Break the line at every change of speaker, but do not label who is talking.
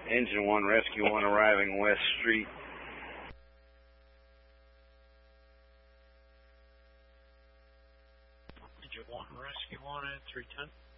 Engine 1, Rescue 1 arriving West Street.
Engine 1, Rescue 1 at 310.